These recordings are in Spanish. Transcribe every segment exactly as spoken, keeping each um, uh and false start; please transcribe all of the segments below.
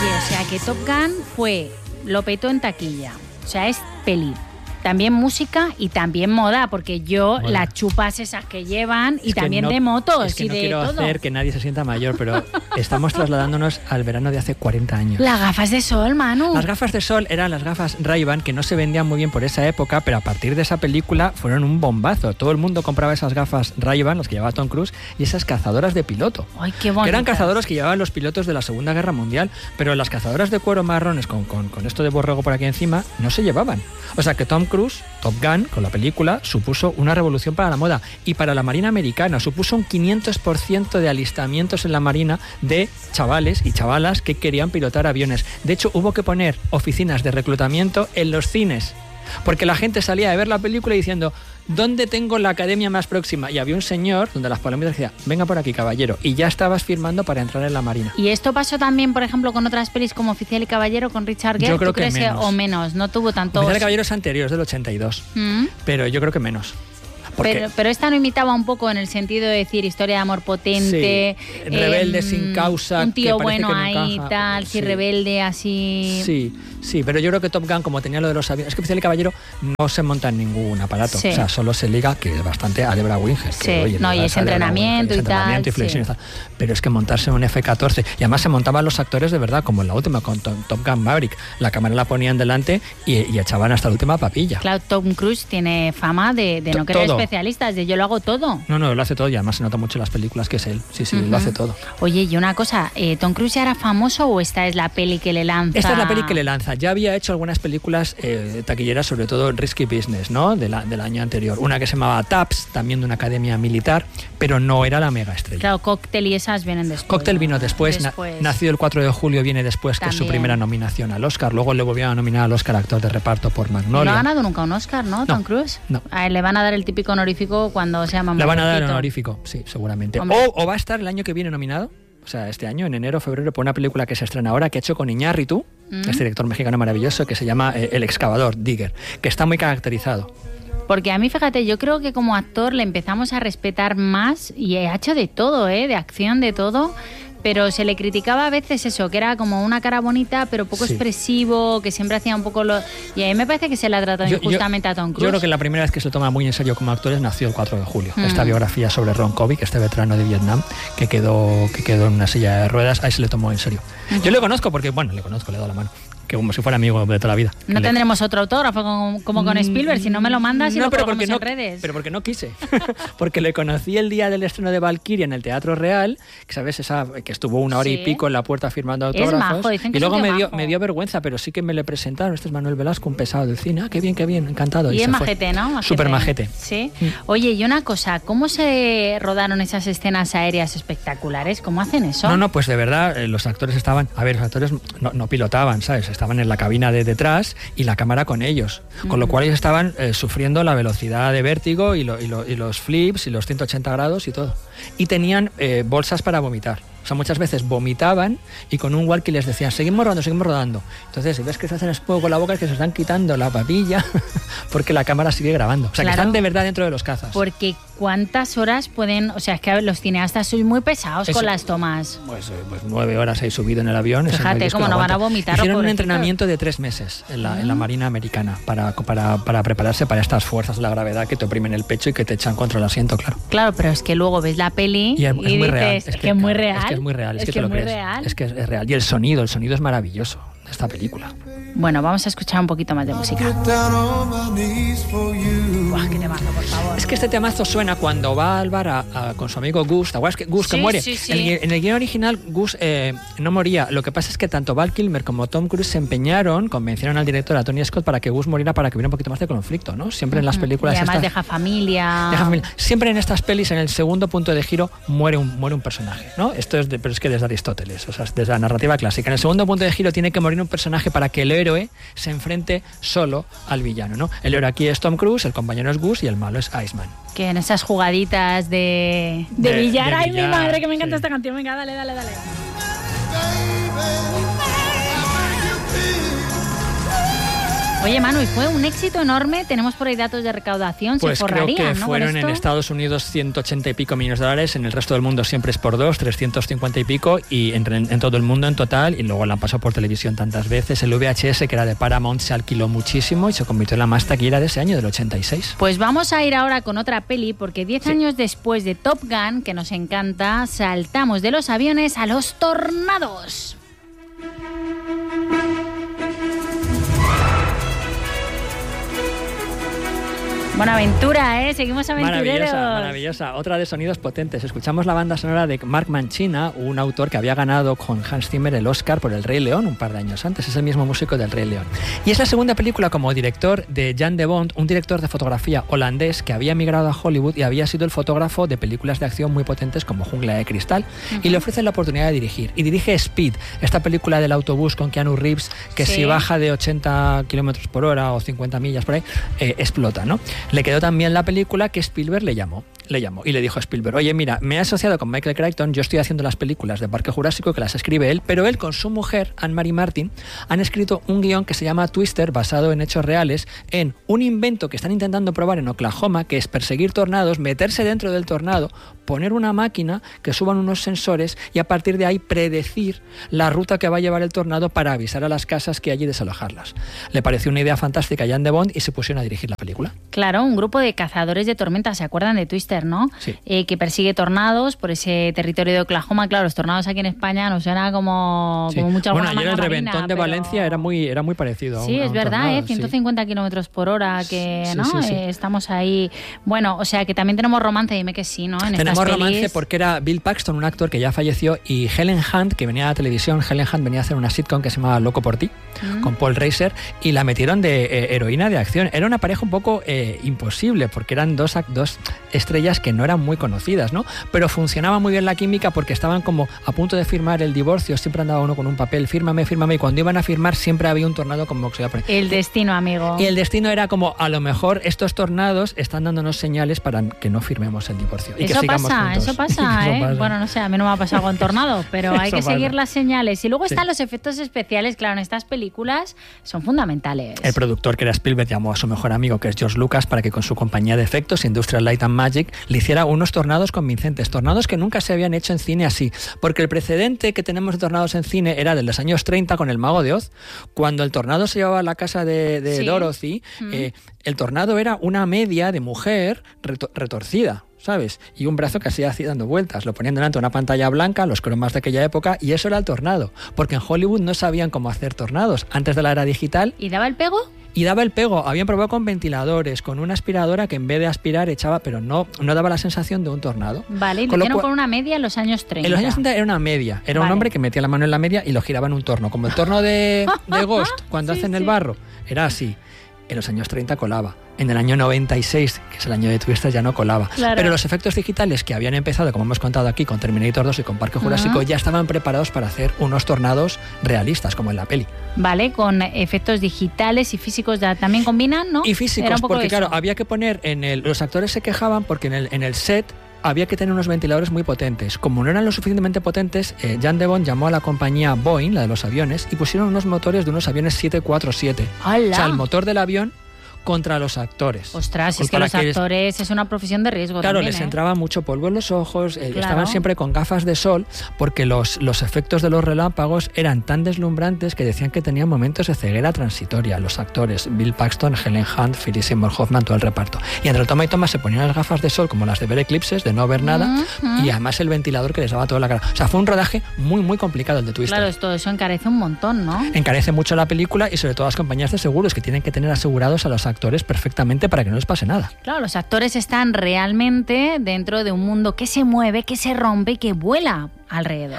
o sea que Top Gun fue, lo petó en taquilla. O sea, es peli. También música y también moda, porque yo bueno. las chupas esas que llevan y también no, de motos es que y no de quiero todo. hacer que nadie se sienta mayor, pero estamos trasladándonos al verano de hace cuarenta años. Las gafas de sol, Manu. Las gafas de sol eran las gafas Ray-Ban que no se vendían muy bien por esa época, pero a partir de esa película fueron un bombazo. Todo el mundo compraba esas gafas Ray-Ban, las que llevaba Tom Cruise, y esas cazadoras de piloto. Ay, qué bonito. Que eran cazadoras que llevaban los pilotos de la Segunda Guerra Mundial, pero las cazadoras de cuero marrones con, con, con esto de borrego por aquí encima no se llevaban. O sea que Tom Cruise, Top Gun, con la película, supuso una revolución para la moda y para la Marina americana. Supuso un quinientos por ciento de alistamientos en la Marina de chavales y chavalas que querían pilotar aviones. De hecho, hubo que poner oficinas de reclutamiento en los cines, porque la gente salía de ver la película diciendo: ¿dónde tengo la academia más próxima? Y había un señor donde las palomitas decía: venga por aquí, caballero, y ya estabas firmando para entrar en la Marina. ¿Y esto pasó también, por ejemplo, con otras pelis como Oficial y Caballero, con Richard Gere? Yo creo ¿Tú crees que menos. que o menos? No tuvo tanto... Oficial y Caballero es anterior, es del ochenta y dos, ¿Mm? Pero yo creo que menos. Pero, pero esta no imitaba un poco en el sentido de decir historia de amor potente, sí, rebelde eh, sin causa, un tío que bueno que no ahí encaja. tal, sí, sí, rebelde así. Sí, sí, pero yo creo que Top Gun, como tenía lo de los aviones, es que Oficial y Caballero no se monta en ningún aparato, sí. O sea, solo se liga, que es bastante a Debra Winger. Sí, que, oye, no, y es entrenamiento y, y tal. Y flexión sí. y tal. Pero es que montarse en un F catorce, y además se montaban los actores de verdad, como en la última con Top, Top Gun Maverick, la cámara la ponían delante y, y echaban hasta la última papilla. Claro, Tom Cruise tiene fama de, de no querer especialistas, de yo lo hago todo. No, no, lo hace todo y además se nota mucho en las películas que es él. Sí, sí, uh-huh. Lo hace todo. Oye, y una cosa, eh, ¿Tom Cruise ya era famoso o esta es la peli que le lanza? Esta es la peli que le lanza. Ya había hecho algunas películas eh, taquilleras, sobre todo Risky Business, ¿no? De la, del año anterior. Una que se llamaba Taps, también de una academia militar, pero no era la mega estrella. Claro, Cóctel y esas vienen después. Cóctel vino después, después. Na, Nacido el cuatro de julio viene después, también. Que es su primera nominación al Oscar. Luego le volvieron a nominar al Oscar actor de reparto por Magnolia. No ha ganado nunca un Oscar, ¿no, Tom no, Cruise? No. A él le van a dar el típico honorífico cuando se llama Le van a dar el honorífico, sí, seguramente. O, o va a estar el año que viene nominado, o sea, este año, en enero o febrero, por una película que se estrena ahora, que ha hecho con Iñárritu, mm. este director mexicano maravilloso, que se llama eh, El excavador, Digger, que está muy caracterizado. Porque a mí, fíjate, yo creo que como actor le empezamos a respetar más y ha hecho de todo, ¿eh? De acción, de todo. Pero se le criticaba a veces eso, que era como una cara bonita, pero poco sí. expresivo, que siempre hacía un poco lo... Y a mí me parece que se le ha tratado yo, injustamente yo, a Tom Cruise. Yo creo que la primera vez que se lo toma muy en serio como actor es Nació el cuatro de julio. Mm. Esta biografía sobre Ron Kovic, este veterano de Vietnam, que quedó, que quedó en una silla de ruedas, ahí se le tomó en serio. Mm. Yo le conozco porque, bueno, le conozco, le he dado la mano. Que como si fuera amigo de toda la vida. No le... tendremos otro autógrafo como, como con Spielberg, si no me lo mandas y no, lo pero colgamos porque no, en redes. Pero porque no quise. Porque le conocí el día del estreno de Valkyria en el Teatro Real, que sabes, esa que estuvo una hora sí. y pico en la puerta firmando autógrafos. Es majo, dicen que y luego es me dio, majo. me dio vergüenza, pero sí que me le presentaron. Este es Manuel Velasco, un pesado del cine. Ah, qué bien, qué bien, encantado. Y, y es majete, ¿no? Majete. Súper majete. Sí. Mm. Oye, y una cosa, ¿cómo se rodaron esas escenas aéreas espectaculares? ¿Cómo hacen eso? No, no, pues de verdad, eh, los actores estaban... A ver, los actores no, no pilotaban, ¿sabes? Estaban en la cabina de detrás y la cámara con ellos, mm. con lo cual ellos estaban eh, sufriendo la velocidad de vértigo y, lo, y, lo, y los flips y los ciento ochenta grados y todo. Y tenían eh, bolsas para vomitar. O sea, muchas veces vomitaban y con un walkie les decían, seguimos rodando, seguimos rodando. Entonces, si ves que se hacen espuma con la boca, es que se están quitando la papilla porque la cámara sigue grabando. O sea, claro, que están de verdad dentro de los cazas. Porque ¿cuántas horas pueden...? O sea, es que los cineastas son muy pesados Eso, con las tomas. Pues, pues nueve horas he subido en el avión. Fíjate, cómo no van a vomitar. Hicieron un entrenamiento de tres meses en la, ¿Mm? en la Marina Americana para, para, para prepararse para estas fuerzas de la gravedad que te oprimen el pecho y que te echan contra el asiento, claro. Claro, pero es que luego ves la peli y, es, y es muy dices, real, es, es que es muy real. Es que es muy real, es, es que, que te lo es muy crees. Real. Es que es, es real. Y el sonido, el sonido es maravilloso de esta película. Bueno, vamos a escuchar un poquito más de música. Buah, qué temazo, por favor. Es que este temazo suena cuando va al bar a, a, con su amigo Gus. ¿Te acuerdas que Gus sí, que muere? Sí, sí. En, el, en el guion original Gus eh, no moría. Lo que pasa es que tanto Val Kilmer como Tom Cruise se empeñaron, convencieron al director, a Tony Scott, para que Gus muriera, para que hubiera un poquito más de conflicto, ¿no? Siempre en las películas... Y además estas, deja familia... deja familia. Siempre en estas pelis, en el segundo punto de giro, muere un, muere un personaje, ¿no? Esto es de, pero es que desde Aristóteles, o sea, desde la narrativa clásica. En el segundo punto de giro tiene que morir un personaje para que el héroe se enfrente solo al villano, ¿no? El héroe aquí es Tom Cruise, el compañero es Gus y el malo es Iceman. Que en esas jugaditas de, de, de billar, de ay billar, mi madre, que me encanta sí. esta canción, venga, dale, dale, dale. Oye, Manu, y fue un éxito enorme. Tenemos por ahí datos de recaudación. Pues se forrarían, creo que ¿no? fueron en Estados Unidos ciento ochenta y pico millones de dólares, en el resto del mundo siempre es por dos, trescientos cincuenta y pico, y en, en todo el mundo en total, y luego la han pasado por televisión tantas veces. El V H S, que era de Paramount, se alquiló muchísimo y se convirtió en la más taquillera de ese año, del ochenta y seis. Pues vamos a ir ahora con otra peli, porque diez sí. años después de Top Gun, que nos encanta, saltamos de los aviones a los tornados. Buena aventura, ¿eh? Seguimos aventureros. Maravillosa, maravillosa. Otra de sonidos potentes. Escuchamos la banda sonora de Mark Mancina, un autor que había ganado con Hans Zimmer el Oscar por El Rey León un par de años antes. Es el mismo músico del Rey León. Y es la segunda película como director de Jan de Bont, un director de fotografía holandés que había emigrado a Hollywood y había sido el fotógrafo de películas de acción muy potentes como Jungla de Cristal. Uh-huh. Y le ofrecen la oportunidad de dirigir. Y dirige Speed, esta película del autobús con Keanu Reeves, que sí. si baja de ochenta kilómetros por hora o cincuenta millas por ahí, eh, explota, ¿no? Le quedó también la película que Spielberg le llamó. Le llamó y le dijo a Spielberg: oye, mira, me he asociado con Michael Crichton, yo estoy haciendo las películas de Parque Jurásico, que las escribe él, pero él con su mujer, Anne-Marie Martin, han escrito un guión que se llama Twister, basado en hechos reales, en un invento que están intentando probar en Oklahoma, que es perseguir tornados, meterse dentro del tornado, poner una máquina que suban unos sensores y a partir de ahí predecir la ruta que va a llevar el tornado para avisar a las casas que hay y desalojarlas. Le pareció una idea fantástica a Jan de Bont y se pusieron a dirigir la película. Claro, un grupo de cazadores de tormentas, ¿se acuerdan de Twister, no? Sí. Eh, que persigue tornados por ese territorio de Oklahoma. Claro, los tornados aquí en España nos suena como, sí. como mucha Bueno, ayer el reventón marina, de pero... Valencia era muy, era muy parecido. Sí, a un, es a un verdad, tornado, ¿eh? ciento cincuenta sí. kilómetros por hora, que sí, ¿no? Sí, sí. Eh, estamos ahí. Bueno, o sea que también tenemos romance, dime que sí, ¿no? En tenemos estas romance pelis... porque era Bill Paxton, un actor que ya falleció, y Helen Hunt, que venía a la televisión. Helen Hunt venía a hacer una sitcom que se llamaba Loco por ti, mm. con Paul Reiser, y la metieron de eh, heroína de acción. Era una pareja un poco eh, imposible, porque eran dos, dos estrellas que no eran muy conocidas, ¿no? Pero funcionaba muy bien la química porque estaban como a punto de firmar el divorcio, siempre andaba uno con un papel, fírmame, fírmame, y cuando iban a firmar siempre había un tornado como que se iba a poner. El destino, amigo. Y el destino era como, a lo mejor estos tornados están dándonos señales para que no firmemos el divorcio. Y eso que sigamos pasa, juntos. eso pasa, ¿eh? Eso pasa. Bueno, no sé, a mí no me ha pasado con tornado, pero hay que pasa. seguir las señales. Y luego sí. están los efectos especiales, claro, en estas películas son fundamentales. El productor, que era Spielberg, llamó a su mejor amigo, que es George Lucas, para que con su compañía de efectos, Industrial Light and Magic, le hiciera unos tornados convincentes, tornados que nunca se habían hecho en cine así, porque el precedente que tenemos de tornados en cine era de los años treinta con El Mago de Oz, cuando el tornado se llevaba a la casa de, de sí. Dorothy, mm. eh, el tornado era una media de mujer reto- retorcida, ¿sabes? Y un brazo que así hacía dando vueltas, lo ponían delante de una pantalla blanca, los cromas de aquella época, y eso era el tornado, porque en Hollywood no sabían cómo hacer tornados antes de la era digital. ¿Y daba el pego? Y daba el pego. Habían probado con ventiladores, con una aspiradora que en vez de aspirar echaba, pero no, no daba la sensación de un tornado. Vale, y lo hicieron con una media en los años treinta. En los años treinta era una media. Era vale. un hombre que metía la mano en la media y lo giraba en un torno. Como el torno de, de Ghost, cuando sí, hacen sí. el barro. Era así. En los años treinta colaba. En el año noventa y seis, que es el año de Twister, ya no colaba. Claro. Pero los efectos digitales que habían empezado, como hemos contado aquí, con Terminator dos y con Parque Jurásico, uh-huh. ya estaban preparados para hacer unos tornados realistas, como en la peli. Vale, con efectos digitales y físicos ya también combinan, ¿no? Y físicos, porque claro, había que poner en el... Los actores se quejaban porque en el, en el set había que tener unos ventiladores muy potentes. Como no eran lo suficientemente potentes, eh, Jan de Bont llamó a la compañía Boeing, la de los aviones, y pusieron unos motores de unos aviones siete cuatro siete. ¡Hala! O sea, el motor del avión contra los actores. Ostras, es que los que actores les... es una profesión de riesgo. Claro, también, les ¿eh? entraba mucho polvo en los ojos, eh, claro. estaban siempre con gafas de sol, porque los, los efectos de los relámpagos eran tan deslumbrantes que decían que tenían momentos de ceguera transitoria. Los actores, Bill Paxton, Helen Hunt, Philip Seymour Hoffman, todo el reparto. Y entre toma y toma se ponían las gafas de sol como las de ver eclipses, de no ver nada, uh-huh. y además el ventilador que les daba toda la cara. O sea, fue un rodaje muy, muy complicado el de Twister. Claro, todo eso encarece un montón, ¿no? Encarece mucho la película y sobre todo las compañías de seguros que tienen que tener asegurados a los actores perfectamente para que no les pase nada. Claro, los actores están realmente dentro de un mundo que se mueve, que se rompe y que vuela alrededor.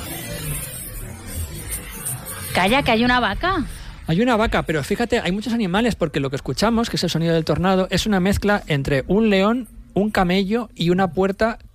Calla, que hay una vaca. Hay una vaca, pero fíjate, hay muchos animales porque lo que escuchamos, que es el sonido del tornado, es una mezcla entre un león, un camello y una puerta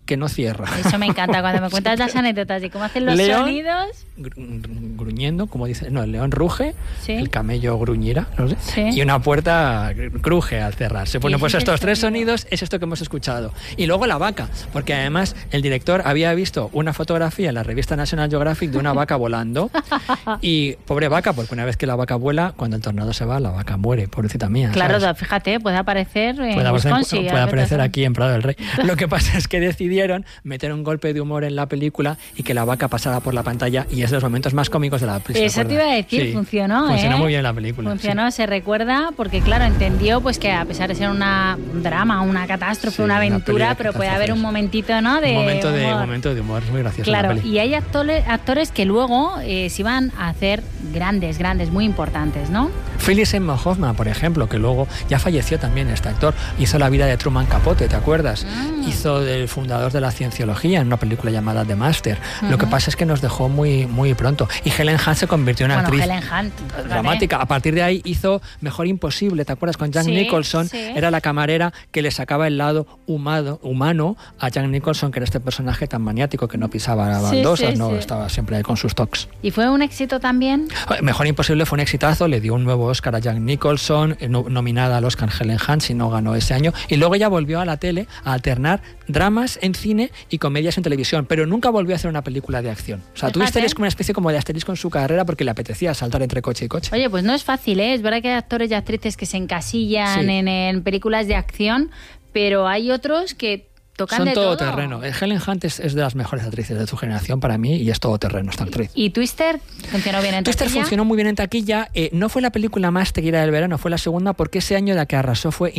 que no cierra. Eso me encanta, cuando me cuentas las anécdotas y cómo hacen los león, sonidos. Gru- gruñendo, como dice, no, el león ruge, ¿Sí? el camello gruñirá, no sé, ¿Sí? y una puerta cruje al cerrarse. Bueno, pues ese es el estos tres sonido. sonidos es esto que hemos escuchado. Y luego la vaca, porque además el director había visto una fotografía en la revista National Geographic de una vaca volando y pobre vaca, porque una vez que la vaca vuela, cuando el tornado se va, la vaca muere, pobrecita mía. Claro, ¿sabes? fíjate, puede aparecer en Puede aparecer, Wisconsin, puede a aparecer veces. aquí en Prado del Rey. Lo que pasa es que decidieron meter un golpe de humor en la película y que la vaca pasara por la pantalla, y es de los momentos más cómicos de la película. Eso te iba a decir, Sí, funcionó, Funcionó ¿eh? muy bien la película. Funcionó, sí. se recuerda, porque claro, entendió pues que a pesar de ser una, un drama, una catástrofe, Sí, una una peli aventura, de pero puede haber un catástrofes. momentito, ¿no? De un momento de, humor. un momento de humor, es muy gracioso la Claro, peli. y hay actores, actores que luego eh, se iban a hacer grandes, grandes, muy importantes, ¿no? Philip Seymour Hoffman, por ejemplo, que luego ya falleció también este actor, hizo la vida de Truman Capote, ¿te acuerdas? Mm. Hizo del fundador de la cienciología en una película llamada The Master. Uh-huh. Lo que pasa es que nos dejó muy, muy pronto. Y Helen Hunt se convirtió en una Bueno, actriz Helen Hunt, fíjate. dramática. A partir de ahí hizo Mejor Imposible, ¿te acuerdas? Con Jack Sí, Nicholson. sí. Era la camarera que le sacaba el lado humano, humano a Jack Nicholson, que era este personaje tan maniático que no pisaba Sí, baldosas, sí, no sí. estaba siempre ahí con sus tocs. ¿Y fue un éxito también? Mejor Imposible fue un exitazo, le dio un nuevo Oscar a Jack Nicholson, eh, no- nominada al Oscar Helen Hunt, si no ganó ese año, y luego ella volvió a la tele a alternar dramas en cine y comedias en televisión, pero nunca volvió a hacer una película de acción. O sea, Fíjate. tuviste como una especie como de asterisco en su carrera porque le apetecía saltar entre coche y coche. Oye, pues no es fácil, ¿eh? Es verdad que hay actores y actrices que se encasillan Sí. en, en películas de acción, pero hay otros que tocan Son de todo todo. terreno. Helen Hunt es, es de las mejores actrices de su generación para mí y es todo terreno esta actriz. ¿Y Twister funcionó bien en Twister taquilla? funcionó muy bien en taquilla. Eh, no fue la película más taquillera del verano, fue la segunda porque ese año la que arrasó fue